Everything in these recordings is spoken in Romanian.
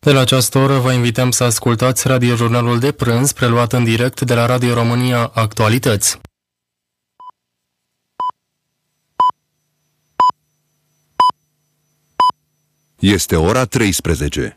De la această oră vă invităm să ascultați radiojurnalul de prânz, preluat în direct de la Radio România Actualități. Este ora 13.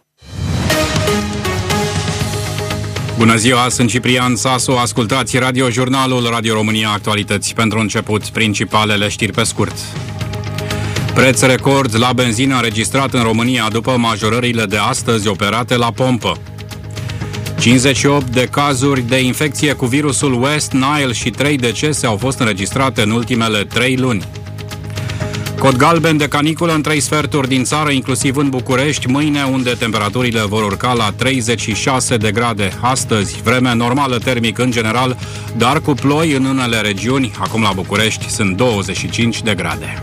Bună ziua, sunt Ciprian Sasu, ascultați radiojurnalul Radio România Actualități. Pentru început, principalele știri pe scurt. Preț record la benzină înregistrat în România după majorările de astăzi operate la pompă. 58 de cazuri de infecție cu virusul West Nile și 3 decese au fost înregistrate în ultimele 3 luni. Cod galben de caniculă în 3 sferturi din țară, inclusiv în București, mâine, unde temperaturile vor urca la 36 de grade. Astăzi, vreme normală termic în general, dar cu ploi în unele regiuni. Acum la București sunt 25 de grade.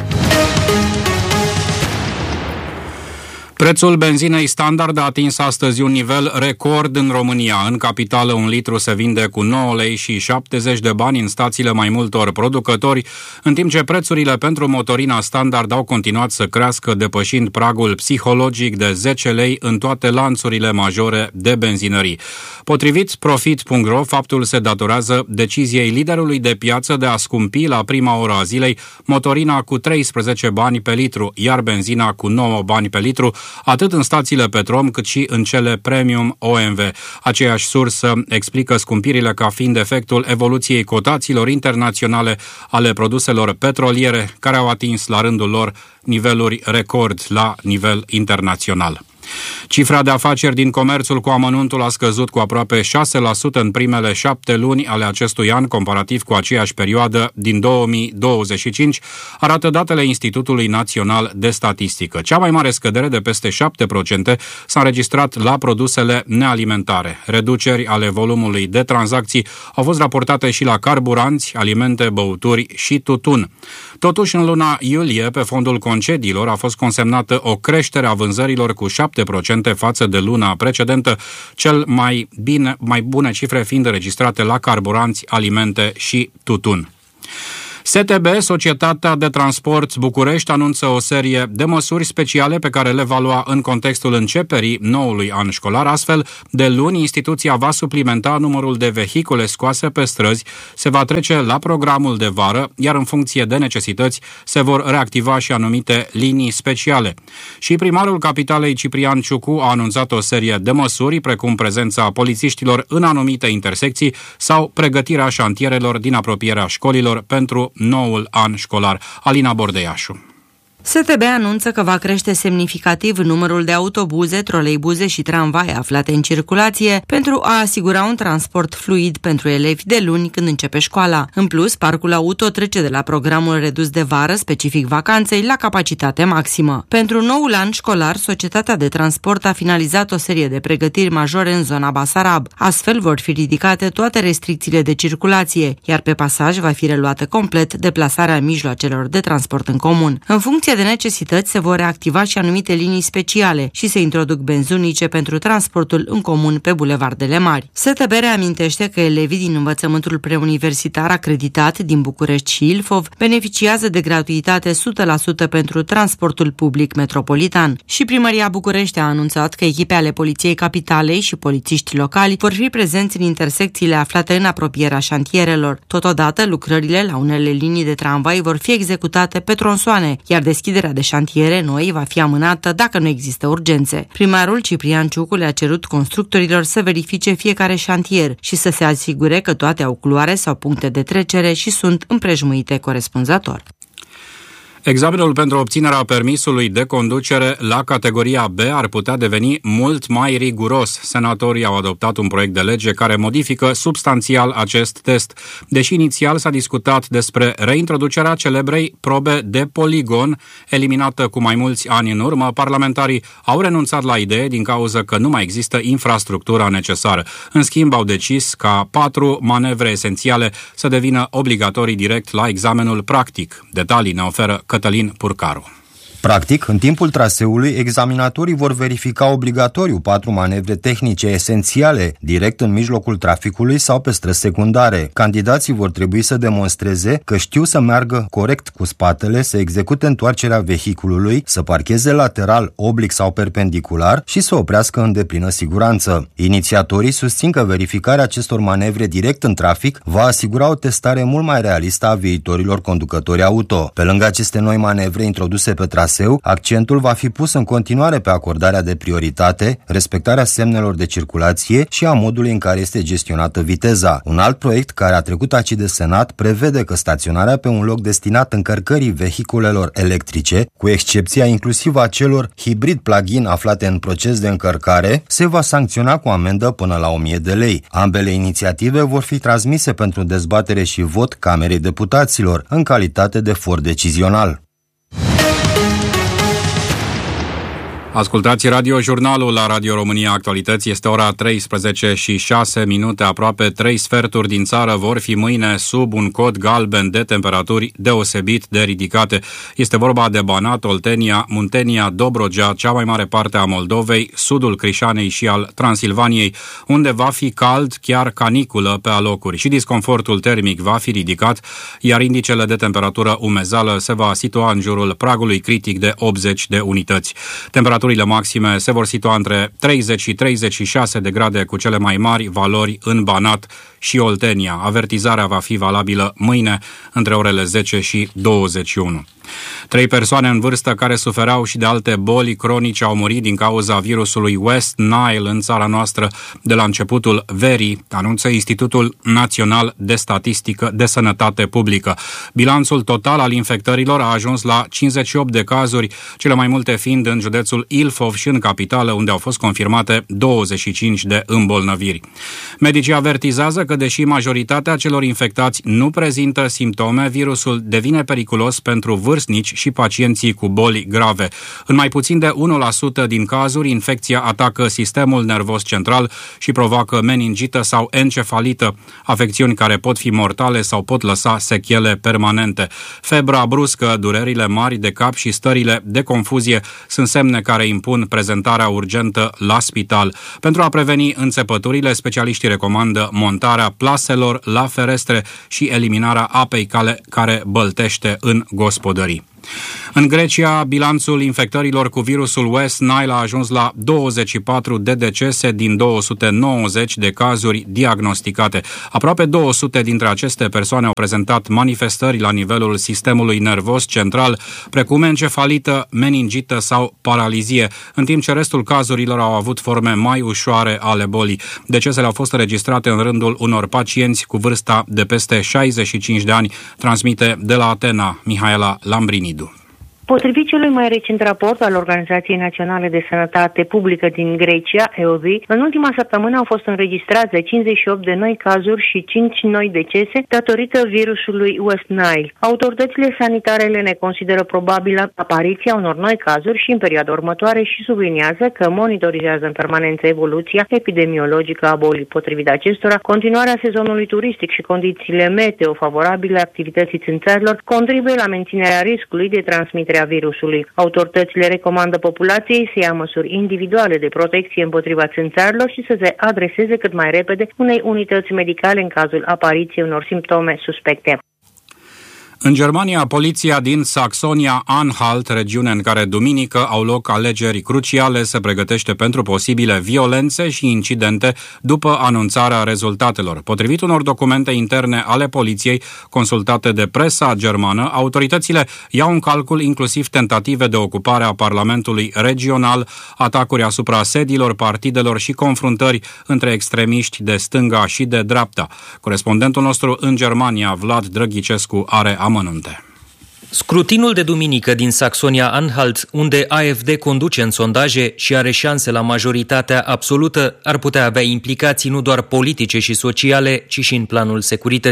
Prețul benzinei standard a atins astăzi un nivel record în România. În capitală, un litru se vinde cu 9 lei și 70 de bani în stațiile mai multor producători, în timp ce prețurile pentru motorina standard au continuat să crească, depășind pragul psihologic de 10 lei în toate lanțurile majore de benzinării. Potrivit Profit.ro, faptul se datorează deciziei liderului de piață de a scumpi la prima oră a zilei motorina cu 13 bani pe litru, iar benzina cu 9 bani pe litru, atât în stațiile Petrom cât și în cele Premium OMV. Aceeași sursă explică scumpirile ca fiind efectul evoluției cotațiilor internaționale ale produselor petroliere, care au atins la rândul lor niveluri record la nivel internațional. Cifra de afaceri din comerțul cu amănuntul a scăzut cu aproape 6% în primele 7 luni ale acestui an, comparativ cu aceeași perioadă din 2025, arată datele Institutului Național de Statistică. Cea mai mare scădere de peste 7% s-a înregistrat la produsele nealimentare. Reduceri ale volumului de tranzacții au fost raportate și la carburanți, alimente, băuturi și tutun. Totuși, în luna iulie, pe fondul concediilor, a fost consemnată o creștere a vânzărilor cu 7% față de luna precedentă, cel mai bune cifre fiind înregistrate la carburanți, alimente și tutun. STB, Societatea de Transport București, anunță o serie de măsuri speciale pe care le va lua în contextul începerii noului an școlar. Astfel, de luni, instituția va suplimenta numărul de vehicule scoase pe străzi, se va trece la programul de vară, iar în funcție de necesități se vor reactiva și anumite linii speciale. Și primarul capitalei, Ciprian Ciucu, a anunțat o serie de măsuri, precum prezența polițiștilor în anumite intersecții sau pregătirea șantierelor din apropierea școlilor pentru noul an școlar. Alina Bordeiașu. STB anunță că va crește semnificativ numărul de autobuze, troleibuze și tramvai aflate în circulație pentru a asigura un transport fluid pentru elevi de luni când începe școala. În plus, parcul auto trece de la programul redus de vară, specific vacanței, la capacitate maximă. Pentru noul an școlar, Societatea de Transport a finalizat o serie de pregătiri majore în zona Basarab. Astfel vor fi ridicate toate restricțiile de circulație, iar pe pasaj va fi reluată complet deplasarea mijloacelor de transport în comun. În funcție de necesități se vor reactiva și anumite linii speciale și se introduc benzunice pentru transportul în comun pe bulevardele mari. STB reamintește că elevii din învățământul preuniversitar acreditat din București și Ilfov beneficiază de gratuitate 100% pentru transportul public metropolitan. Și Primăria București a anunțat că echipe ale Poliției Capitalei și polițiști locali vor fi prezenți în intersecțiile aflate în apropierea șantierelor. Totodată, lucrările la unele linii de tramvai vor fi executate pe tronsoane, iar deschiderea de șantiere noi va fi amânată dacă nu există urgențe. Primarul Ciprian Ciucu le-a cerut constructorilor să verifice fiecare șantier și să se asigure că toate au culoare sau puncte de trecere și sunt împrejmuite corespunzător. Examenul pentru obținerea permisului de conducere la categoria B ar putea deveni mult mai riguros. Senatorii au adoptat un proiect de lege care modifică substanțial acest test. Deși inițial s-a discutat despre reintroducerea celebrei probe de poligon, eliminată cu mai mulți ani în urmă, parlamentarii au renunțat la idee din cauza că nu mai există infrastructura necesară. În schimb, au decis ca 4 manevre esențiale să devină obligatorii direct la examenul practic. Detalii ne oferă Cătălin Purcaru. Practic, în timpul traseului, examinatorii vor verifica obligatoriu 4 manevre tehnice esențiale, direct în mijlocul traficului sau pe străzi secundare. Candidații vor trebui să demonstreze că știu să meargă corect cu spatele, să execute întoarcerea vehiculului, să parcheze lateral, oblic sau perpendicular și să oprească în deplină siguranță. Inițiatorii susțin că verificarea acestor manevre direct în trafic va asigura o testare mult mai realistă a viitorilor conducători auto. Pe lângă aceste noi manevre introduse pe traseu, accentul va fi pus în continuare pe acordarea de prioritate, respectarea semnelor de circulație și a modului în care este gestionată viteza. Un alt proiect care a trecut aici de Senat prevede că staționarea pe un loc destinat încărcării vehiculelor electrice, cu excepția inclusiv a celor hibrid plug-in aflate în proces de încărcare, se va sancționa cu amendă până la 1000 de lei. Ambele inițiative vor fi transmise pentru dezbatere și vot Camerei Deputaților, în calitate de for decizional. Ascultați Radio-Jurnalul la Radio România Actualități. Este ora 13:06, aproape 3 sferturi din țară vor fi mâine sub un cod galben de temperaturi deosebit de ridicate. Este vorba de Banat, Oltenia, Muntenia, Dobrogea, cea mai mare parte a Moldovei, sudul Crișanei și al Transilvaniei, unde va fi cald, chiar caniculă pe alocuri și disconfortul termic va fi ridicat, iar indicele de temperatură umezală se va situa în jurul pragului critic de 80 de unități. Temperaturile maxime se vor situa între 30 și 36 de grade, cu cele mai mari valori în Banat și Oltenia. Avertizarea va fi valabilă mâine între orele 10 și 21. 3 persoane în vârstă care sufereau și de alte boli cronice au murit din cauza virusului West Nile în țara noastră de la începutul verii, anunță Institutul Național de Statistică de Sănătate Publică. Bilanțul total al infectărilor a ajuns la 58 de cazuri, cele mai multe fiind în județul Ilfov și în capitală, unde au fost confirmate 25 de îmbolnăviri. Medicii avertizează că, deși majoritatea celor infectați nu prezintă simptome, virusul devine periculos pentru vârstnici și pacienții cu boli grave. În mai puțin de 1% din cazuri, infecția atacă sistemul nervos central și provoacă meningită sau encefalită, afecțiuni care pot fi mortale sau pot lăsa sechele permanente. Febra bruscă, durerile mari de cap și stările de confuzie sunt semne care impun prezentarea urgentă la spital. Pentru a preveni înțepăturile, specialiștii recomandă montarea plaselor la ferestre și eliminarea apei care băltește în gospodării. În Grecia, bilanțul infectărilor cu virusul West Nile a ajuns la 24 de decese din 290 de cazuri diagnosticate. Aproape 200 dintre aceste persoane au prezentat manifestări la nivelul sistemului nervos central, precum encefalită, meningită sau paralizie, în timp ce restul cazurilor au avut forme mai ușoare ale bolii. Decesele au fost înregistrate în rândul unor pacienți cu vârsta de peste 65 de ani, transmite de la Atena Mihaela Lambrinidu. Potrivit celui mai recent raport al Organizației Naționale de Sănătate Publică din Grecia, EOVI, în ultima săptămână au fost înregistrate 58 de noi cazuri și 5 noi decese datorită virusului West Nile. Autoritățile sanitare ne consideră probabilă apariția unor noi cazuri și în perioada următoare și subliniază că monitorizează în permanență evoluția epidemiologică a bolii. Potrivit acestora, continuarea sezonului turistic și condițiile meteo favorabile activității țânțarilor contribuie la menținerea riscului de transmitere a virusului. Autoritățile recomandă populației să ia măsuri individuale de protecție împotriva țânțarilor și să se adreseze cât mai repede unei unități medicale în cazul apariției unor simptome suspecte. În Germania, poliția din Saxonia-Anhalt, regiune în care duminică au loc alegeri cruciale, se pregătește pentru posibile violențe și incidente după anunțarea rezultatelor. Potrivit unor documente interne ale poliției consultate de presa germană, autoritățile iau în calcul inclusiv tentative de ocupare a Parlamentului regional, atacuri asupra sediilor partidelor și confruntări între extremiști de stânga și de dreapta. Corespondentul nostru în Germania, Vlad Drăghicescu, are amănunte. Scrutinul de duminică din Saxonia-Anhalt, unde AfD conduce în sondaje și are șanse la majoritatea absolută, ar putea avea implicații nu doar politice și sociale, ci și în planul securității.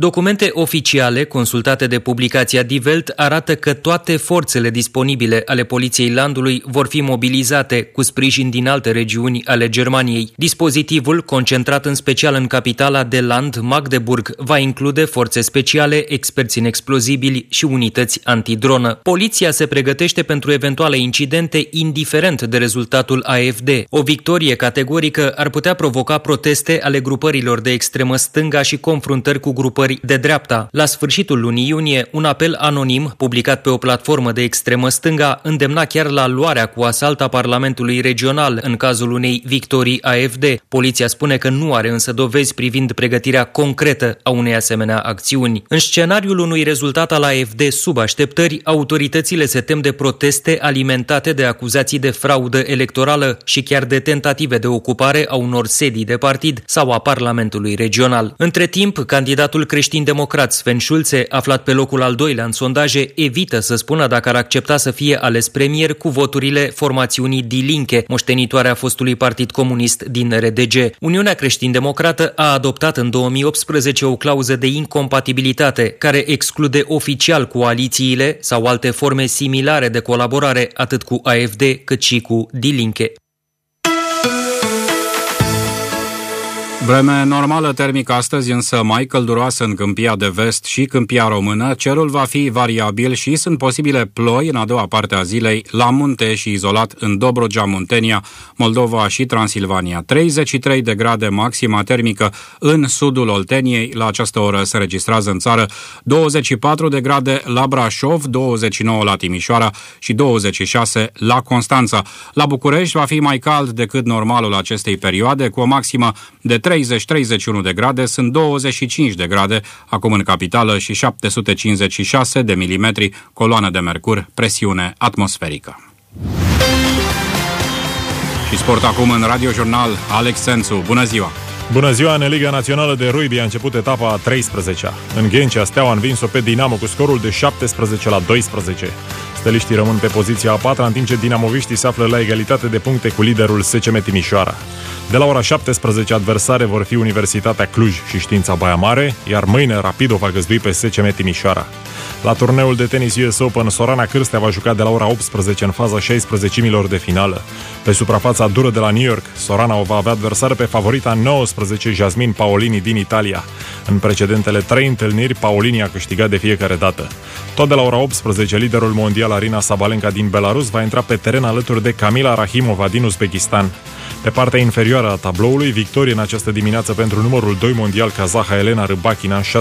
Documente oficiale consultate de publicația Die Welt arată că toate forțele disponibile ale Poliției Landului vor fi mobilizate cu sprijin din alte regiuni ale Germaniei. Dispozitivul, concentrat în special în capitala de Land, Magdeburg, va include forțe speciale, experți în explozibili și unități antidronă. Poliția se pregătește pentru eventuale incidente indiferent de rezultatul AfD. O victorie categorică ar putea provoca proteste ale grupărilor de extremă stânga și confruntări cu grupări de dreapta. La sfârșitul lunii iunie, un apel anonim, publicat pe o platformă de extremă stânga, îndemna chiar la luarea cu asalt a Parlamentului Regional în cazul unei victorii AfD. Poliția spune că nu are însă dovezi privind pregătirea concretă a unei asemenea acțiuni. În scenariul unui rezultat al AfD sub așteptări, autoritățile se tem de proteste alimentate de acuzații de fraudă electorală și chiar de tentative de ocupare a unor sedii de partid sau a Parlamentului Regional. Între timp, candidatul creștin-democrat Sven Schulze, aflat pe locul al doilea în sondaje, evită să spună dacă ar accepta să fie ales premier cu voturile formațiunii Die Linke, moștenitoarea fostului Partid Comunist din RDG. Uniunea creștin-democrată a adoptat în 2018 o clauză de incompatibilitate care exclude oficial coalițiile sau alte forme similare de colaborare atât cu AfD cât și cu Die Linke. Vreme normală termică astăzi, însă mai călduroasă în Câmpia de Vest și Câmpia Română. Cerul va fi variabil și sunt posibile ploi în a doua parte a zilei la munte și izolat în Dobrogea, Muntenia, Moldova și Transilvania. 33 de grade maxima termică în sudul Olteniei. La această oră se registrează în țară 24 de grade la Brașov, 29 la Timișoara și 26 la Constanța. La București va fi mai cald decât normalul acestei perioade, cu o maximă de 30-31 de grade, sunt 25 de grade acum în capitală și 756 de milimetri coloană de mercur, presiune atmosferică. Și sport acum în Radiojurnal, Alex Sențu. Bună ziua! Bună ziua! În Liga Națională de Rugby a început etapa a 13-a. În Ghencea, Steaua a învins-o pe Dinamo cu scorul de 17-12. Steliștii rămân pe poziția a patra, în timp ce dinamoviștii se află la egalitate de puncte cu liderul SCM Timișoara. De la ora 17, adversare vor fi Universitatea Cluj și Știința Baia Mare, iar mâine Rapid o va găzdui pe SCM Timișoara. La turneul de tenis US Open, Sorana Cârstea va juca de la ora 18 în faza 16-milor de finală. Pe suprafața dură de la New York, Sorana o va avea adversară pe favorita 19, Jasmine Paolini din Italia. În precedentele 3 întâlniri, Paolini a câștigat de fiecare dată. Tot de la ora 18, liderul mondial Arina Sabalenka din Belarus va intra pe teren alături de Kamila Rahimova din Uzbekistan. Pe partea inferioară a tabloului, victorie în această dimineață pentru numărul 2 mondial kazaha Elena Rybakina, 6-2,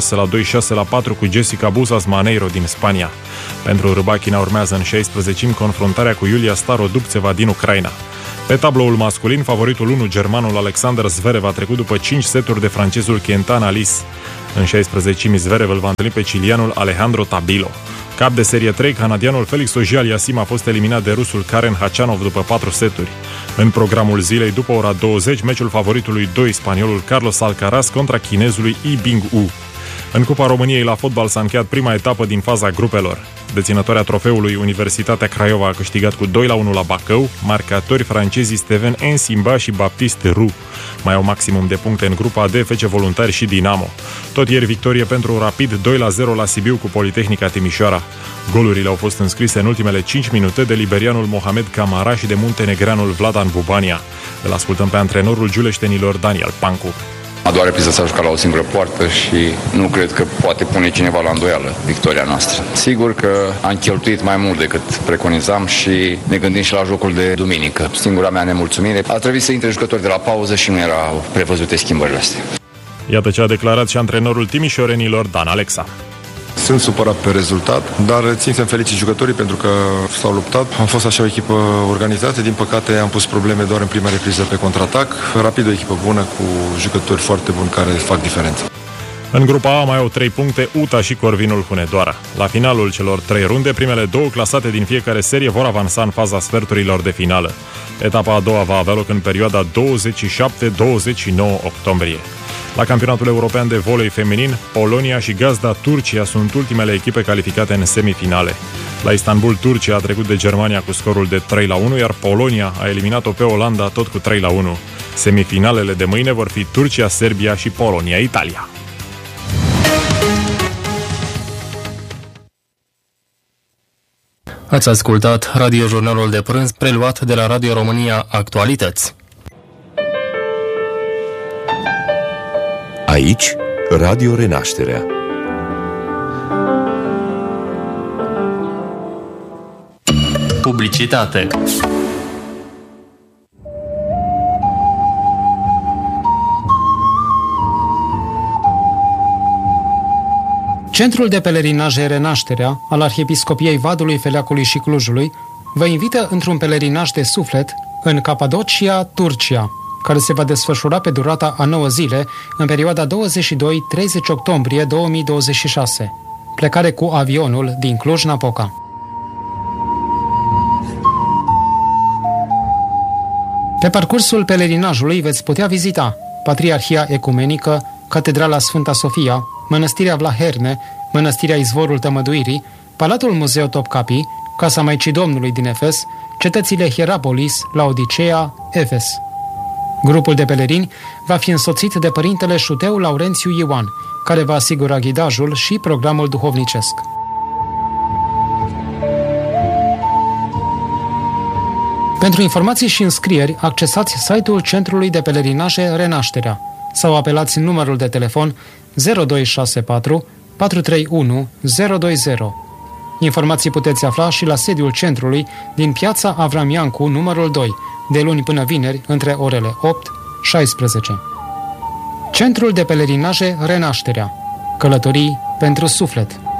6-4 cu Jessica Busas Maneiro din Spania. Pentru Rybakina urmează în 16-mi confruntarea cu Iulia Starodubtseva din Ucraina. Pe tabloul masculin, favoritul 1, germanul Alexander Zverev, a trecut după 5 seturi de francezul Quentin Alice. În 16-mi, Zverev îl va întâlni pe cilianul Alejandro Tabilo. Cap de serie 3, canadianul Felix Auger-Aliassime a fost eliminat de rusul Karen Khachanov după 4 seturi. În programul zilei, după ora 20, meciul favoritului 2, spaniolul Carlos Alcaraz contra chinezului Yi Bing-u. În Cupa României la fotbal s-a încheiat prima etapă din faza grupelor. Deținătoarea trofeului, Universitatea Craiova, a câștigat cu 2-1 la Bacău, marcatori francezii Steven Ensimba și Baptiste Roux. Mai au maximum de puncte în grupa D, FC Voluntari și Dinamo. Tot ieri victorie pentru Rapid, 2-0 la Sibiu cu Politehnica Timișoara. Golurile au fost înscrise în ultimele 5 minute de liberianul Mohamed Camara și de muntenegreanul Vladan Bubania. Îl ascultăm pe antrenorul giuleștenilor Daniel Pancu. A doua repriză s-a jucat la o singură poartă și nu cred că poate pune cineva la îndoială victoria noastră. Sigur că am cheltuit mai mult decât preconizam și ne gândim și la jocul de duminică. Singura mea nemulțumire, a trebuit să intre jucători de la pauză și nu erau prevăzute schimbările astea. Iată ce a declarat și antrenorul timișorenilor Dan Alexa. Sunt supărat pe rezultat, dar țin să-mi felicit jucătorii pentru că s-au luptat. Am fost așa o echipă organizată, din păcate am pus probleme doar în prima repriză pe contraatac. Rapid o echipă bună cu jucători foarte buni care fac diferența. În grupa A mai au 3 puncte UTA și Corvinul Hunedoara. La finalul celor 3 runde, primele 2 clasate din fiecare serie vor avansa în faza sferturilor de finală. Etapa a doua va avea loc în perioada 27-29 octombrie. La campionatul european de volei feminin, Polonia și gazda Turcia sunt ultimele echipe calificate în semifinale. La Istanbul, Turcia a trecut de Germania cu scorul de 3-1, iar Polonia a eliminat-o pe Olanda tot cu 3-1. Semifinalele de mâine vor fi Turcia, Serbia și Polonia, Italia. Ați ascultat radiojurnalul de prânz preluat de la Radio România Actualități. Aici, Radio Renașterea. Publicitate. Centrul de pelerinaje Renașterea al Arhiepiscopiei Vadului, Feleacului și Clujului vă invită într-un pelerinaj de suflet în Capadocia, Turcia, care se va desfășura pe durata a 9 zile în perioada 22-30 octombrie 2026. Plecare cu avionul din Cluj-Napoca. Pe parcursul pelerinajului veți putea vizita Patriarhia Ecumenică, Catedrala Sfânta Sofia, Mănăstirea Vlaherne, Mănăstirea Izvorul Tămăduirii, Palatul Muzeu Topkapi, Casa Maicii Domnului din Efes, cetățile Hierapolis, Laodicea, Efes. Grupul de pelerini va fi însoțit de Părintele Șuteu Laurențiu Ioan, care va asigura ghidajul și programul duhovnicesc. Pentru informații și înscrieri, accesați site-ul Centrului de Pelerinaje Renașterea sau apelați numărul de telefon 0264 431 020. Informații puteți afla și la sediul centrului din Piața Avram Iancu, numărul 2, de luni până vineri, între orele 8-16. Centrul de Pelerinaje Renașterea. Călătorii pentru suflet.